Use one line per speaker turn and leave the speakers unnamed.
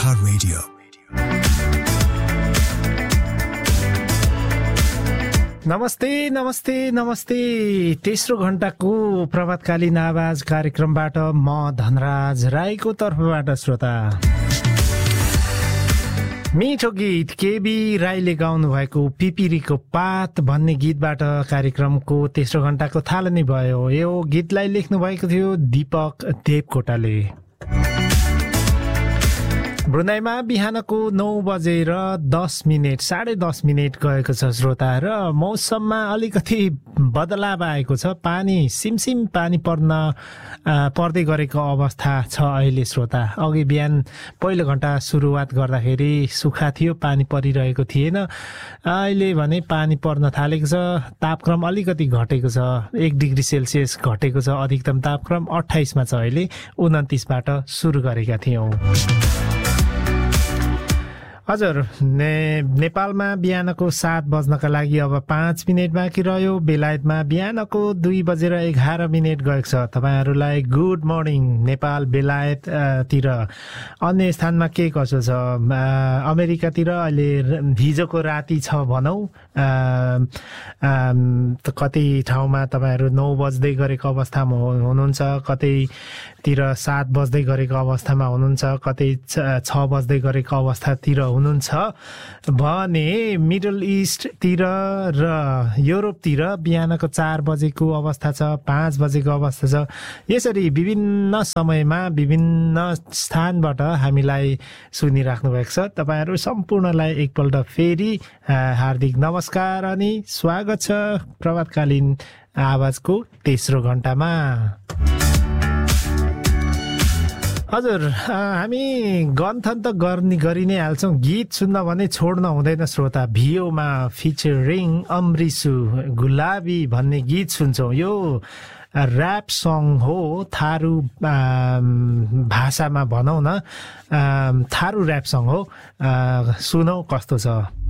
Gorkha Radio.
नमस्ते नमस्ते नमस्ते तेस्रो घण्टाको प्रभातकालीन आवाज कार्यक्रमबाट म धनराज राईको तर्फबाट श्रोता मिठो गीत केबी राईले गाउनु भएको पिपिरीको पात भन्ने गीतबाट कार्यक्रमको तेस्रो घण्टाको थालनी भयो। यो गीतलाई लेख्नु भएको थियो दीपक देवकोटाले। ब्रुनाईमा बिहानको 9:10 साढे 10 मिनट गएको छ श्रोता, र मौसममा अलिकति बदलाव आएको छ। पानी सिमसिम पानी पर्दै गरेको अवस्था छ अहिले श्रोता। अघि बिहान पहिलो घण्टा सुरुवात गर्दाखेरि सुक्खा थियो, पानी परिरहेको थिएन। अहिले भने पानी पर्न थालेको छ। तापक्रम अलिकति घटेको छ, 1 डिग्री सेल्सियस घटेको छ। अधिकतम तापक्रम 28 मा छ। अहिले 29 बाट सुरु गरेका थियौं। हजुर, नेपालमा बिहानको 7 बज्नका लागि अब 5 मिनट बाँकी रह्यो। बेलायतमा बिहानको 2:11 गएको छ। तपाईहरुलाई गुड मर्निङ। नेपाल बेलायत तिर अन्य स्थानमा के कसो छ? अमेरिकातिर अहिले हिजोको राति छ भनौं। कतै ठाउँमा तपाईहरु 9 बज्दै गरेको अवस्थामा हुनुहुन्छ, कतैतिर 7 बज्दै गरेको अवस्थामा हुनुहुन्छ, कतै 6 बज्दै गरेको अवस्थातिर हुनुहुन्छ भने मिडल इस्टतिर र युरोपतिर बिहानको 4 बजेको अवस्था छ, 5 बजेको अवस्था छ। यसरी विभिन्न समयमा विभिन्न स्थानबाट हामीलाई सुनिराख्नु भएको छ। तपाईहरु सम्पूर्णलाई एकपल्ट फेरि हार्दिक नमस्कार अनि स्वागत छ प्रभातकालीन आवाजको तेस्रो घण्टामा। हजुर, हामी गन्थन त गरि नै हाल्छौँ। गीत सुन्न भने छोड्न हुँदैन श्रोता। भियोमा फिचरिङ अमृसु गुलाबी भन्ने गीत सुन्छौँ। यो ऱ्याप सङ हो, थारू भाषामा भनौँ न, थारू ऱ्याप सङ हो। सुनौ कस्तो छ।